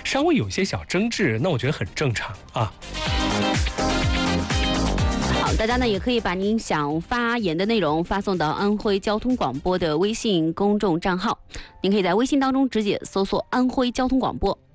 稍微有些小争执，那我觉得很正常啊。 好，大家呢也可以把您想发言的内容发送到安徽交通广播的微信公众账号，您可以在微信当中直接搜索安徽交通广播。